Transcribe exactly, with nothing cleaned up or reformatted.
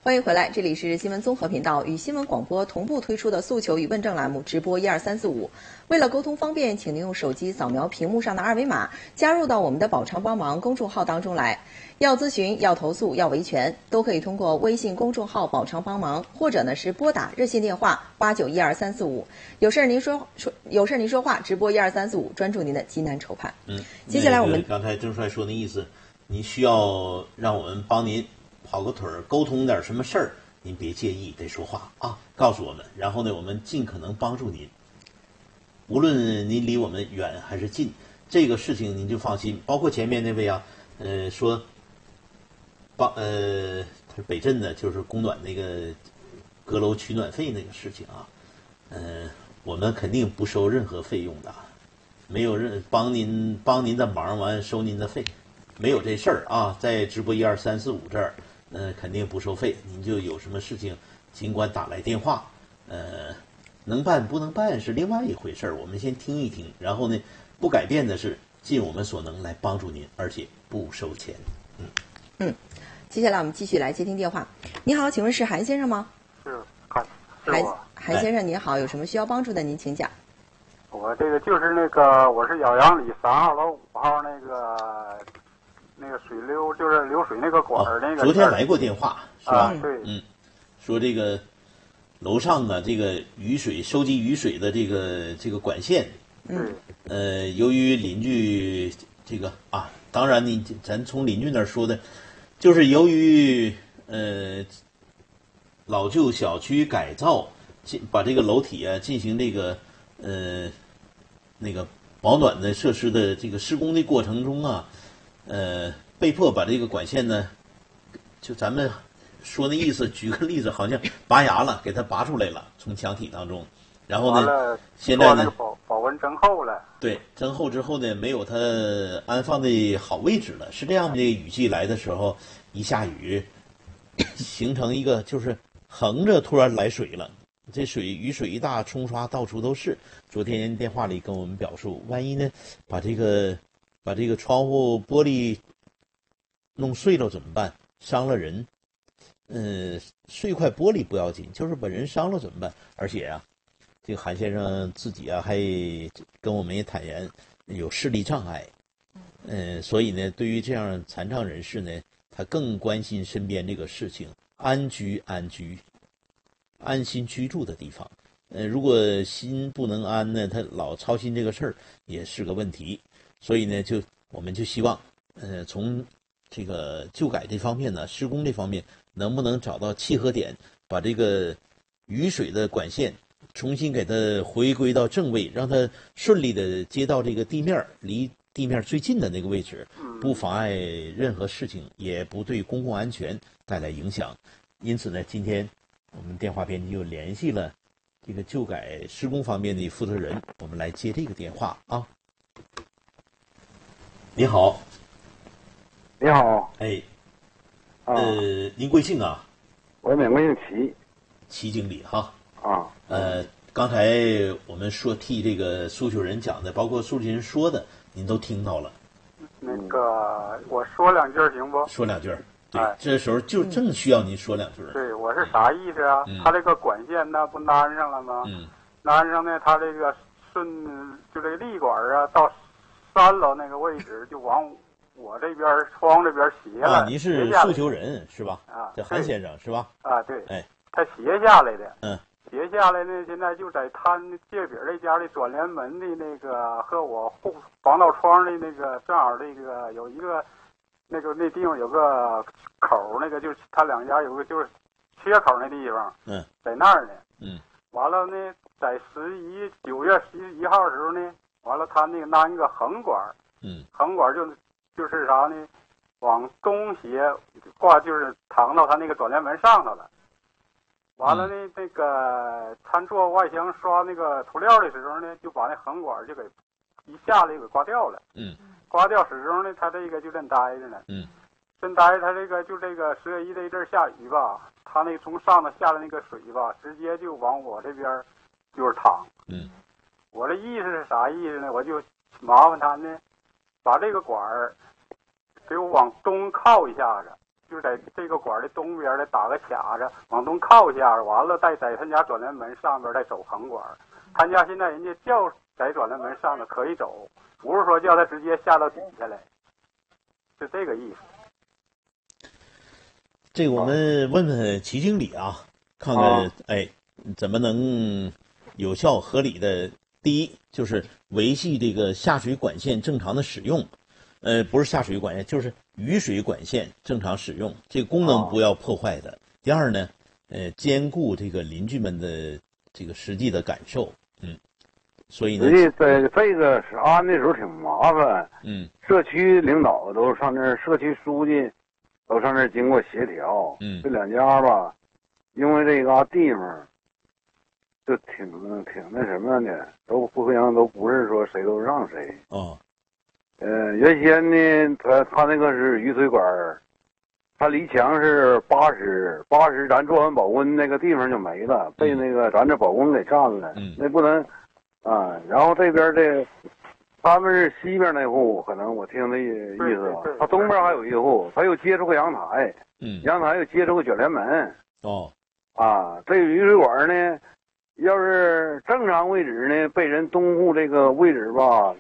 欢迎回来，这里是新闻综合频道与新闻广播同步推出的诉求与问政栏目直播一二三四五。为了沟通方便，请您用手机扫描屏幕上的二维码，加入到我们的保常帮忙公众号当中来。要咨询、要投诉、要维权，都可以通过微信公众号保常帮忙，或者呢是拨打热线电话八九一二三四五。有事您说说，有事您说话，直播一二三四五，专注您的急难愁盼。 嗯， 接下来我们、 那个、刚才郑帅说的意思，您需要让我们帮您跑个腿儿，沟通点什么事儿，您别介意，得说话啊，告诉我们，然后呢，我们尽可能帮助您。无论您离我们远还是近，这个事情您就放心。包括前面那位啊，呃，说帮呃，他是北镇的，就是供暖那个阁楼取暖费那个事情啊，呃，我们肯定不收任何费用的，没有任帮您帮您的忙完收您的费，没有这事儿啊。在直播一二三四五这儿。呃，肯定不收费，您就有什么事情尽管打来电话，呃，能办不能办是另外一回事儿，我们先听一听，然后呢，不改变的是尽我们所能来帮助您，而且不收钱。嗯嗯，接下来我们继续来接听电话。你好，请问是韩先生吗？ 是，韩， 韩韩先生您好，有什么需要帮助的您请讲。 我这个就是那个，我是颐阳里三号楼五号那个。那个水流就是流水那个管儿、哦、那个。 昨天来过电话是吧？ 啊、对， 嗯，说这个楼上的这个雨水收集雨水的这个这个管线， 嗯， 呃，由于邻居这个啊，当然你咱从邻居那儿说的，就是由于呃老旧小区改造，进把这个楼体啊进行这个呃那个保暖的设施的这个施工的过程中啊。呃，被迫把这个管线呢，就咱们说那意思，举个例子，好像拔牙了，给它拔出来了，从墙体当中，然后呢，现在呢， 保保温增厚了， 对，增厚之后呢，没有它安放的好位置了，是这样的。这个雨季来的时候，一下雨，形成一个就是横着突然来水了，这水雨水一大，冲刷到处都是。昨天电话里跟我们表述，万一呢，把这个。把这个窗户玻璃弄碎了怎么办？伤了人，嗯，碎块玻璃不要紧，就是把人伤了怎么办？而且啊，这个韩先生自己啊还跟我们也坦言有视力障碍，嗯，所以呢，对于这样残障人士呢，他更关心身边这个事情，安居安居，安心居住的地方。呃，如果心不能安呢，他老操心这个事儿也是个问题。所以呢，就我们就希望，呃，从这个旧改这方面呢，施工这方面，能不能找到契合点，把这个雨水的管线重新给它回归到正位，让它顺利的接到这个地面，离地面最近的那个位置，不妨碍任何事情，也不对公共安全带来影响。因此呢，今天我们电话编辑又联系了这个旧改施工方面的负责人，我们来接这个电话啊。你好， 你好， 哎，呃，您贵姓啊？ 我名贵姓齐， 齐经理哈。 啊， 呃，刚才我们说替这个诉求人讲的，包括诉求人说的，您都听到了。 那个，我说两句行不？ 说两句，对， 哎、 这时候就正需要您说两句。 对，我是啥意思啊？ 嗯、 他这个管线那不安上了吗？ 嗯， 安上呢，他这个顺就这个立管啊到。三楼那个位置就往我这边窗这边斜了。 啊，您是诉求人是吧？ 啊， 这韩先生是吧？ 啊，对。 哎， 他斜下来的。 嗯。 斜下来呢，现在就在他借饼这家的转联门的那个和我后防盗窗的那个正好这个有一个那个那地方有个口，那个就是他两家有个就是缺口那地方。 嗯。在那儿呢。 嗯。 完了呢，在十一九月十一号的时候呢。完了，他那个安一个横管， 嗯， 横管就就是啥呢？往东斜挂，就是躺到他那个转联门上头了。完了呢，嗯、那个参做外墙刷那个涂料的时候呢，就把那横管就给一下子给刮掉了。 嗯， 刮掉始终呢，他这个就这待着呢。 嗯， 真待着，他这个就这个十月一这一阵下雨吧，他那个从上头下来那个水吧，直接就往我这边就是淌。 嗯。 我的意思是啥意思呢？我就麻烦他呢，把这个管儿给我往东靠一下子， 就是在这个管的东边再打个卡子，往东靠一下，完了再在他家转联门上边再走横管。他家现在人家叫在转联门上的可以走，不是说叫他直接下到底下来，是这个意思。 这个我们问问齐经理啊，看看、啊、哎怎么能有效合理的，第一就是维系这个下水管线正常的使用，呃不是下水管线，就是雨水管线正常使用，这个功能不要破坏的。啊、第二呢，呃兼顾这个邻居们的这个实际的感受，嗯，所以呢， 实际在这个是安的时候挺麻烦， 嗯， 社区领导都上那儿，社区书记都上那儿经过协调， 嗯， 这两家吧，因为这个地方就挺挺那什么的，都互相都不是说谁都让谁。 哦， 呃，原先呢，他他那个是雨水管，他离墙是八十，八十，咱做完保温那个地方就没了，被那个咱这保温给占了， 嗯， 那不能啊。然后这边这，他们是西边那户，可能我听这意思吧，他东边还有一户，他又接触个阳台， 嗯， 阳台又接触个卷帘门， 哦， 啊，这个雨水管呢。要是正常位置呢，被人东户这个位置吧，